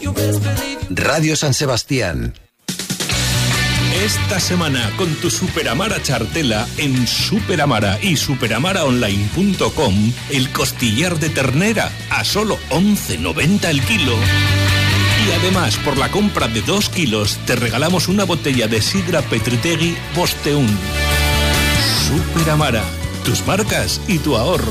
Radio San Sebastián. Esta semana con tu Superamara chartela en Superamara y superamaraonline.com, el costillar de ternera a solo 11,90 el kilo. Y además, por la compra de 2 kilos, te regalamos una botella de sidra Petritegui Bosteún. Superamara, tus marcas y tu ahorro.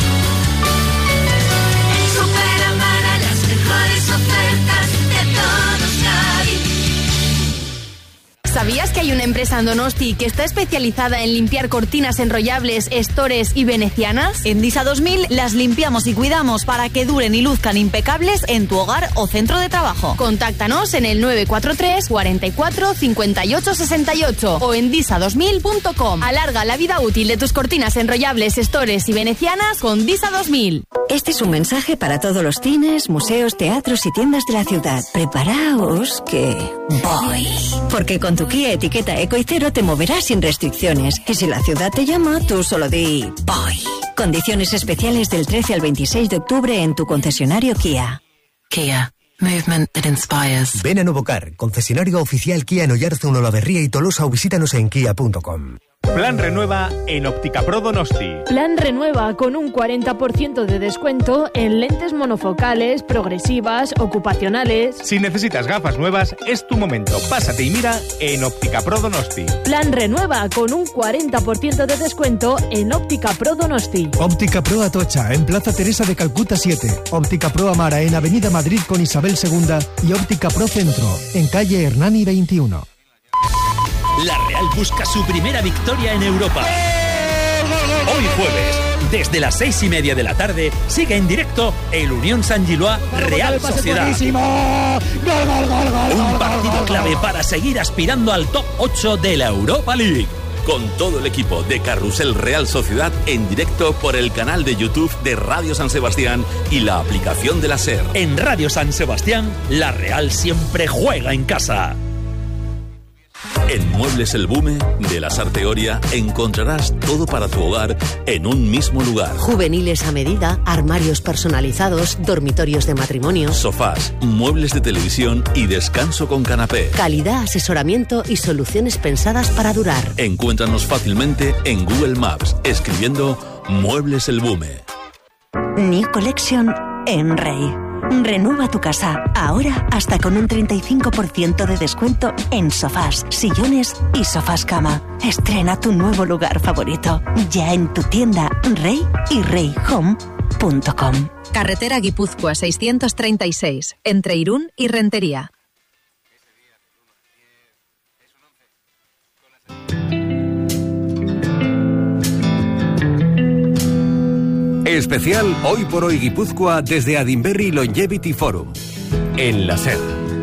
Superamara, las mejores ofertas de todos Cádiz. ¿Sabías que hay una empresa en Donosti que está especializada en limpiar cortinas enrollables, estores y venecianas? En Disa 2000 las limpiamos y cuidamos para que duren y luzcan impecables en tu hogar o centro de trabajo. Contáctanos en el 943 44 58 68 o en disa2000.com. Alarga la vida útil de tus cortinas enrollables, estores y venecianas con Disa 2000. Este es un mensaje para todos los cines, museos, teatros y tiendas de la ciudad. Preparaos que voy. Porque con tu Kia etiqueta Eco y Cero te moverás sin restricciones. Y si la ciudad te llama, tú solo di voy. Condiciones especiales del 13 al 26 de octubre en tu concesionario Kia. Kia. Movement that inspires. Ven a Novocar, concesionario oficial Kia en Oyarzun, Olaverría y Tolosa, o visítanos en kia.com. Plan Renueva en Óptica Pro Donosti. Plan Renueva con un 40% de descuento en lentes monofocales, progresivas, ocupacionales. Si necesitas gafas nuevas, es tu momento. Pásate y mira en Óptica Pro Donosti. Plan Renueva con un 40% de descuento en Óptica Pro Donosti. Óptica Pro Atocha en Plaza Teresa de Calcuta 7. Óptica Pro Amara en Avenida Madrid con Isabel II. Y Óptica Pro Centro en calle Hernani 21. La Real busca su primera victoria en Europa. Hoy jueves, desde las 6:30 de la tarde, sigue en directo el Unión Saint-Gilloise Real Sociedad. Un partido clave para seguir aspirando al top 8 de la Europa League. Con todo el equipo de Carrusel Real Sociedad en directo por el canal de YouTube de Radio San Sebastián y la aplicación de la SER. En Radio San Sebastián, la Real siempre juega en casa. En Muebles El Bume de la Sarteoria encontrarás todo para tu hogar en un mismo lugar. Juveniles a medida, armarios personalizados, dormitorios de matrimonio, sofás, muebles de televisión y descanso con canapé. Calidad, asesoramiento y soluciones pensadas para durar. Encuéntranos fácilmente en Google Maps escribiendo Muebles El Bume. New Collection en Rey. Renueva tu casa, ahora hasta con un 35% de descuento en sofás, sillones y sofás cama. Estrena tu nuevo lugar favorito, ya en tu tienda Rey y reyhome.com. Carretera Guipúzcoa 636, entre Irún y Rentería. Especial Hoy por Hoy Guipúzcoa desde Adinberri Longevity Forum, en la SER.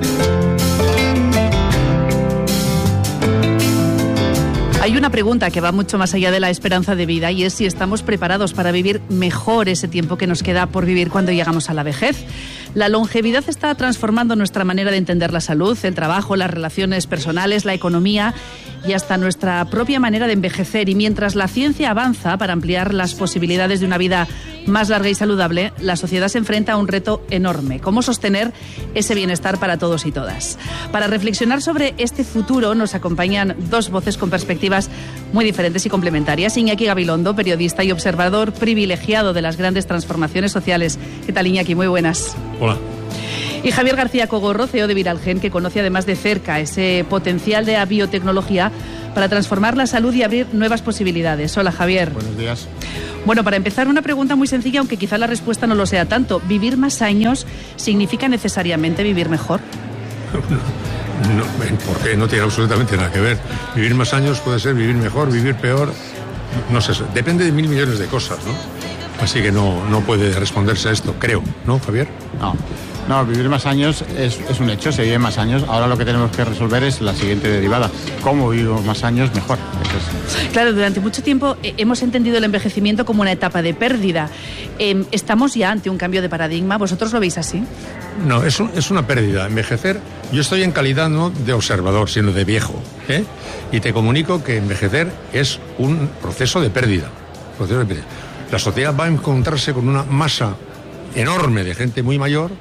Hay una pregunta que va mucho más allá de la esperanza de vida y es si estamos preparados para vivir mejor ese tiempo que nos queda por vivir cuando llegamos a la vejez. La longevidad está transformando nuestra manera de entender la salud, el trabajo, las relaciones personales, la economía y hasta nuestra propia manera de envejecer. Y mientras la ciencia avanza para ampliar las posibilidades de una vida más larga y saludable, la sociedad se enfrenta a un reto enorme: cómo sostener ese bienestar para todos y todas. Para reflexionar sobre este futuro nos acompañan dos voces con perspectivas muy diferentes y complementarias. Iñaki Gabilondo, periodista y observador privilegiado de las grandes transformaciones sociales. ¿Qué tal, Iñaki? Muy buenas. Hola. Y Javier García Cogorro, CEO de Viralgen, que conoce además de cerca ese potencial de la biotecnología para transformar la salud y abrir nuevas posibilidades. Hola, Javier. Buenos días. Bueno, para empezar, una pregunta muy sencilla, aunque quizá la respuesta no lo sea tanto. ¿Vivir más años significa necesariamente vivir mejor? No, porque no tiene absolutamente nada que ver. Vivir más años puede ser vivir mejor, vivir peor. No sé, depende de 1.000 millones de cosas, ¿no? Así que no puede responderse a esto, creo, ¿no, Javier? No, vivir más años es un hecho, se vive más años. Ahora lo que tenemos que resolver es la siguiente derivada: ¿cómo vivimos más años mejor? Claro, durante mucho tiempo hemos entendido el envejecimiento como una etapa de pérdida. ¿Estamos ya ante un cambio de paradigma? ¿Vosotros lo veis así? No, es una pérdida. Envejecer, yo estoy en calidad no de observador, sino de viejo, ¿eh? Y te comunico que envejecer es un proceso de pérdida. La sociedad va a encontrarse con una masa enorme de gente muy mayor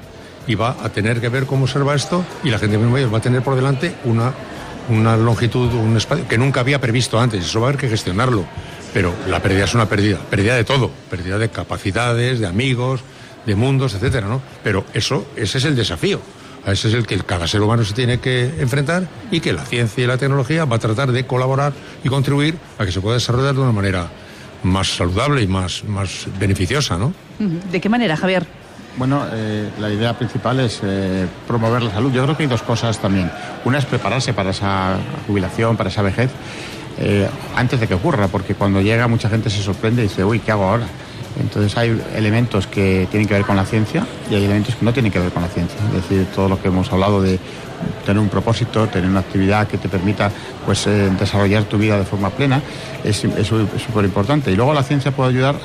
y va a tener que ver cómo observa esto, y la gente mayor va a tener por delante una longitud, un espacio que nunca había previsto antes. Eso va a haber que gestionarlo. Pero la pérdida es una pérdida de todo, pérdida de capacidades, de amigos, de mundos, etcétera, ¿no? Pero ese es el desafío. Ese es el que cada ser humano se tiene que enfrentar, y que la ciencia y la tecnología va a tratar de colaborar y contribuir a que se pueda desarrollar de una manera más saludable y más beneficiosa, ¿no? ¿De qué manera, Javier? Bueno, la idea principal es promover la salud. Yo creo que hay dos cosas también. Una es prepararse para esa jubilación, para esa vejez, antes de que ocurra, porque cuando llega mucha gente se sorprende y dice, uy, ¿qué hago ahora? Entonces hay elementos que tienen que ver con la ciencia y hay elementos que no tienen que ver con la ciencia. Es decir, todo lo que hemos hablado de tener un propósito, tener una actividad que te permita pues desarrollar tu vida de forma plena es súper importante. Y luego la ciencia puede ayudar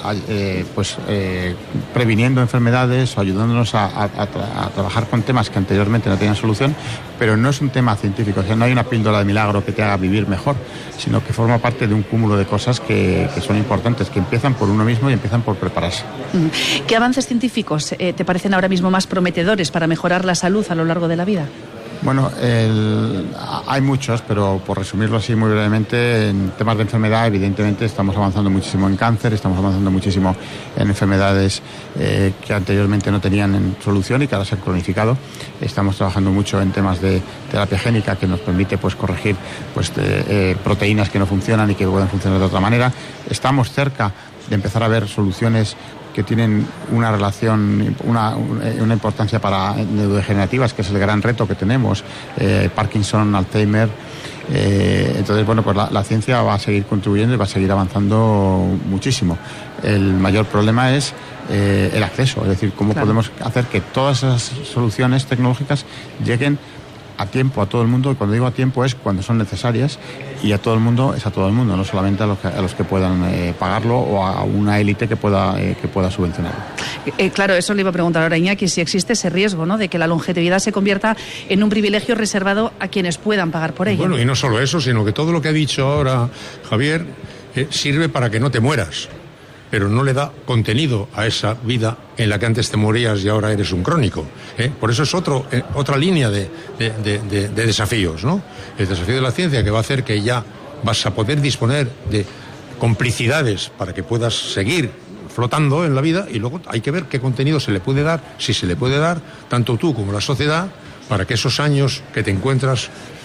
previniendo enfermedades o ayudándonos a trabajar con temas que anteriormente no tenían solución, pero no es un tema científico. O sea, no hay una píldora de milagro que te haga vivir mejor, sino que forma parte de un cúmulo de cosas que son importantes, que empiezan por uno mismo y empiezan por prepararse. ¿Qué avances científicos te parecen ahora mismo más prometedores para mejorar la salud a lo largo de la vida? Bueno, hay muchos, pero por resumirlo así muy brevemente, en temas de enfermedad, evidentemente estamos avanzando muchísimo en cáncer, estamos avanzando muchísimo en enfermedades que anteriormente no tenían solución y que ahora se han cronificado. Estamos trabajando mucho en temas de terapia génica, que nos permite pues corregir proteínas que no funcionan y que pueden funcionar de otra manera. Estamos cerca de empezar a ver soluciones que tienen una relación, una importancia para neurodegenerativas, que es el gran reto que tenemos, Parkinson, Alzheimer. Entonces, bueno, pues la ciencia va a seguir contribuyendo y va a seguir avanzando muchísimo. El mayor problema es el acceso, es decir, cómo podemos hacer que todas esas soluciones tecnológicas lleguen a tiempo a todo el mundo, y cuando digo a tiempo es cuando son necesarias, y a todo el mundo es a todo el mundo, no solamente a los que puedan pagarlo o a una élite que pueda subvencionarlo. Claro, eso le iba a preguntar ahora, Iñaki, si existe ese riesgo, ¿no?, de que la longevidad se convierta en un privilegio reservado a quienes puedan pagar por ello. Bueno, y no solo eso, sino que todo lo que ha dicho ahora Javier sirve para que no te mueras, pero no le da contenido a esa vida en la que antes te morías y ahora eres un crónico. Por eso es otra línea de desafíos, ¿no? El desafío de la ciencia, que va a hacer que ya vas a poder disponer de complicidades para que puedas seguir flotando en la vida, y luego hay que ver qué contenido se le puede dar, si se le puede dar, tanto tú como la sociedad, para que esos años que te encuentras,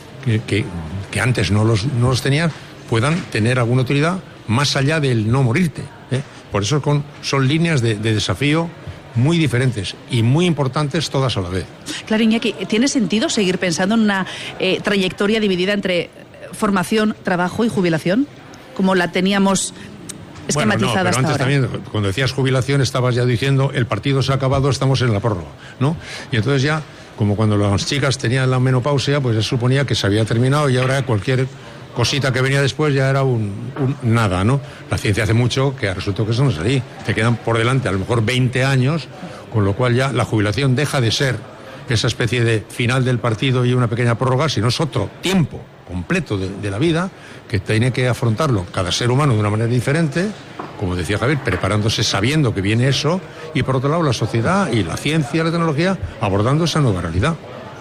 que antes no los tenías, puedan tener alguna utilidad más allá del no morirte. Por eso son líneas de desafío muy diferentes y muy importantes todas a la vez. Claro, Iñaki, ¿tiene sentido seguir pensando en una trayectoria dividida entre formación, trabajo y jubilación, como la teníamos esquematizada hasta ahora? También, cuando decías jubilación, estabas ya diciendo el partido se ha acabado, estamos en la prórroga, ¿no? Y entonces ya, como cuando las chicas tenían la menopausia, pues se suponía que se había terminado, y ahora cualquier cosita que venía después ya era un nada, ¿no? La ciencia hace mucho que ha resuelto que eso no es así. Te quedan por delante a lo mejor 20 años, con lo cual ya la jubilación deja de ser esa especie de final del partido y una pequeña prórroga, sino es otro tiempo completo de la vida que tiene que afrontarlo cada ser humano de una manera diferente, como decía Javier, preparándose, sabiendo que viene eso, y por otro lado la sociedad y la ciencia y la tecnología abordando esa nueva realidad.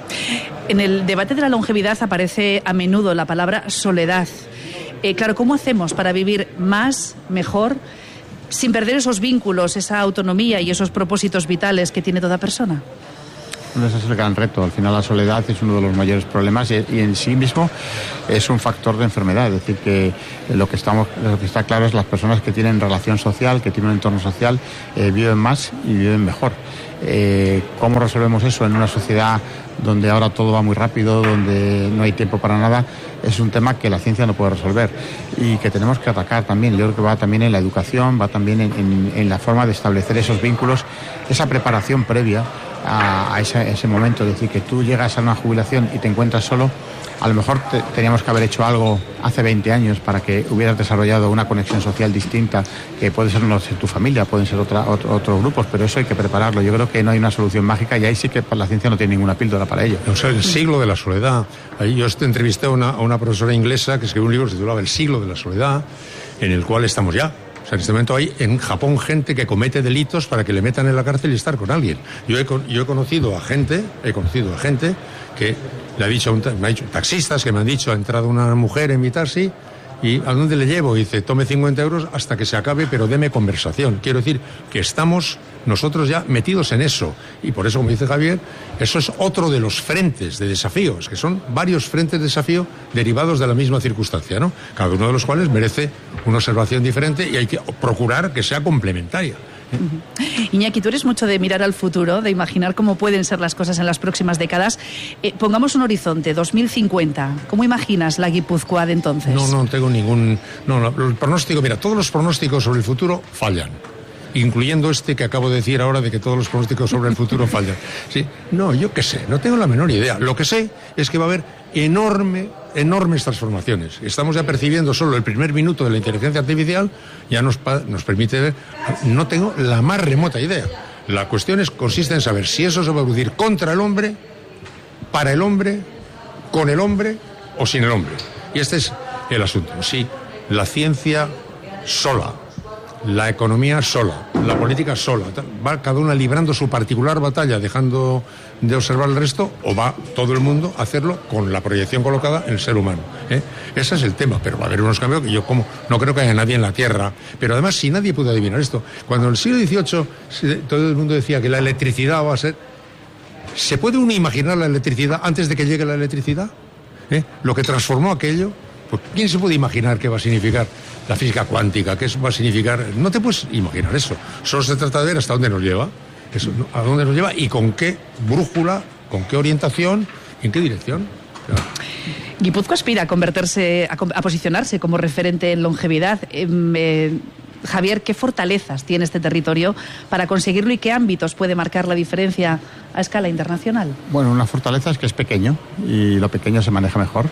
En el debate de la longevidad aparece a menudo la palabra soledad. Claro, ¿cómo hacemos para vivir más, mejor, sin perder esos vínculos, esa autonomía y esos propósitos vitales que tiene toda persona? Bueno, ese es el gran reto. Al final la soledad es uno de los mayores problemas y en sí mismo es un factor de enfermedad. Es decir, que lo que está claro es que las personas que tienen relación social, que tienen un entorno social, viven más y viven mejor. ¿Cómo resolvemos eso en una sociedad donde ahora todo va muy rápido, donde no hay tiempo para nada? Es un tema que la ciencia no puede resolver y que tenemos que atacar también. Yo creo que va también en la educación, va también en la forma de establecer esos vínculos, esa preparación previa a ese momento. Es decir, que tú llegas a una jubilación y te encuentras solo. A lo mejor teníamos que haber hecho algo hace 20 años para que hubieras desarrollado una conexión social distinta, que puede ser no ser tu familia, pueden ser otros grupos, pero eso hay que prepararlo. Yo creo que no hay una solución mágica y ahí sí que la ciencia no tiene ninguna píldora para ello. O sea, el siglo de la soledad. Ahí yo entrevisté a una profesora inglesa que escribió un libro que se titulaba El siglo de la soledad, en el cual estamos ya. O sea, en este momento hay en Japón gente que comete delitos para que le metan en la cárcel y estar con alguien. Yo he conocido a gente que le ha dicho, taxistas que me han dicho, ha entrado una mujer en mi taxi y ¿a dónde le llevo? Y dice, tome 50 euros hasta que se acabe, pero deme conversación. Quiero decir que estamos nosotros ya metidos en eso. Y por eso, como dice Javier, eso es otro de los frentes de desafíos, que son varios frentes de desafío derivados de la misma circunstancia, ¿no? Cada uno de los cuales merece una observación diferente y hay que procurar que sea complementaria. Iñaki, tú eres mucho de mirar al futuro, de imaginar cómo pueden ser las cosas en las próximas décadas. Pongamos un horizonte, 2050. ¿Cómo imaginas la Guipúzcoa de entonces? No tengo ningún... No, el pronóstico, mira, todos los pronósticos sobre el futuro fallan. Incluyendo este que acabo de decir ahora de que todos los pronósticos sobre el futuro fallan. ¿Sí? No, yo qué sé, no tengo la menor idea. Lo que sé es que va a haber enormes transformaciones. Estamos ya percibiendo solo el primer minuto de la inteligencia artificial, ya nos permite ver. No tengo la más remota idea. La cuestión consiste en saber si eso se va a producir contra el hombre, para el hombre, con el hombre o sin el hombre. Y este es el asunto. Si la ciencia sola, la economía sola, la política sola, va cada una librando su particular batalla, dejando de observar el resto, o va todo el mundo a hacerlo con la proyección colocada en el ser humano. Ese es el tema, pero va a haber unos cambios que yo no creo que haya nadie en la Tierra. Pero además, si nadie puede adivinar esto, cuando en el siglo XVIII todo el mundo decía que la electricidad va a ser... ¿Se puede uno imaginar la electricidad antes de que llegue la electricidad? Lo que transformó aquello... Pues, ¿quién se puede imaginar qué va a significar la física cuántica? ¿Qué va a significar? No te puedes imaginar eso. Solo se trata de ver hasta dónde nos lleva. Eso, ¿no? A dónde nos lleva y con qué brújula, con qué orientación, en qué dirección. Claro. Guipúzcoa aspira a convertirse, a posicionarse como referente en longevidad. Javier, ¿qué fortalezas tiene este territorio para conseguirlo y qué ámbitos puede marcar la diferencia a escala internacional? Bueno, una fortaleza es que es pequeño y lo pequeño se maneja mejor.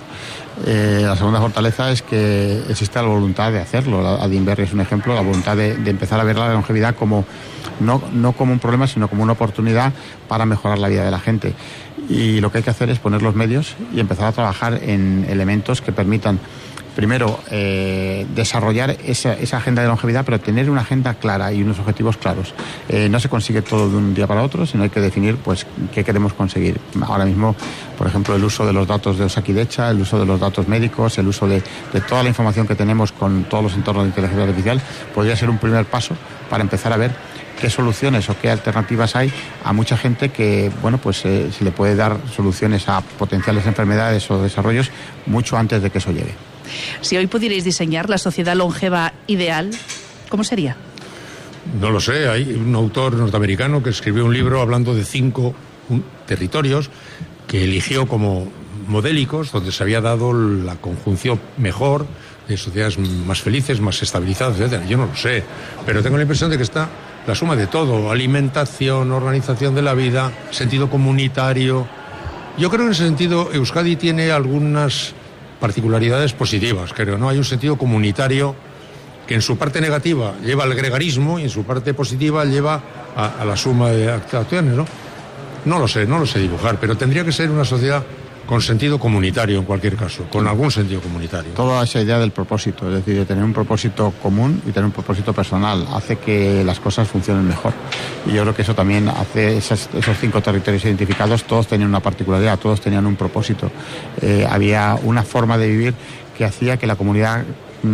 La segunda fortaleza es que existe la voluntad de hacerlo. Adinberri es un ejemplo, la voluntad de empezar a ver la longevidad como no como un problema, sino como una oportunidad para mejorar la vida de la gente. Y lo que hay que hacer es poner los medios y empezar a trabajar en elementos que permitan, primero, desarrollar esa agenda de longevidad, pero tener una agenda clara y unos objetivos claros. No se consigue todo de un día para otro, sino hay que definir pues qué queremos conseguir. Ahora mismo, por ejemplo, el uso de los datos de Osakidecha, el uso de los datos médicos, el uso de toda la información que tenemos con todos los entornos de inteligencia artificial, podría ser un primer paso para empezar a ver qué soluciones o qué alternativas hay a mucha gente que, bueno, pues se le puede dar soluciones a potenciales enfermedades o desarrollos mucho antes de que eso llegue. Si hoy pudierais diseñar la sociedad longeva ideal, ¿cómo sería? No lo sé, hay un autor norteamericano que escribió un libro hablando de 5 territorios que eligió como modélicos, donde se había dado la conjunción mejor de sociedades más felices, más estabilizadas, etc. Yo no lo sé, pero tengo la impresión de que está la suma de todo: alimentación, organización de la vida, sentido comunitario. Yo creo que en ese sentido Euskadi tiene algunas particularidades positivas, creo, ¿no? Hay un sentido comunitario que en su parte negativa lleva al gregarismo y en su parte positiva lleva a la suma de actuaciones, ¿no? No lo sé dibujar, pero tendría que ser una sociedad con sentido comunitario en cualquier caso, con algún sentido comunitario. Toda esa idea del propósito, es decir, de tener un propósito común y tener un propósito personal, hace que las cosas funcionen mejor. Y yo creo que eso también hace esos 5 territorios identificados, todos tenían una particularidad, todos tenían un propósito. Había una forma de vivir que hacía que la comunidad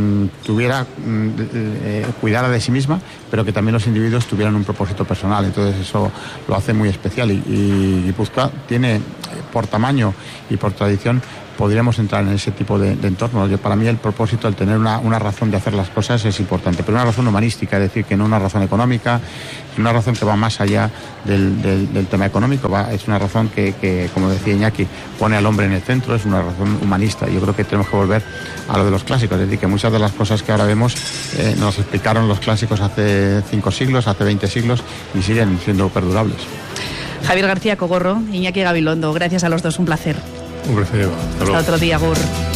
cuidara de sí misma, pero que también los individuos tuvieran un propósito personal. Entonces eso lo hace muy especial y Guipúzcoa tiene, por tamaño y por tradición, podríamos entrar en ese tipo de entornos. Para mí el propósito, el tener una razón de hacer las cosas es importante, pero una razón humanística, es decir, que no una razón económica, una razón que va más allá del tema económico, es una razón que, como decía Iñaki, pone al hombre en el centro, es una razón humanista. Yo creo que tenemos que volver a lo de los clásicos, es decir, que muchas de las cosas que ahora vemos nos explicaron los clásicos hace 5 siglos, hace 20 siglos y siguen siendo perdurables. Javier García Cogorro, Iñaki Gabilondo, gracias a los dos, un placer. Un placer, Eva. Hasta otro día, Gur.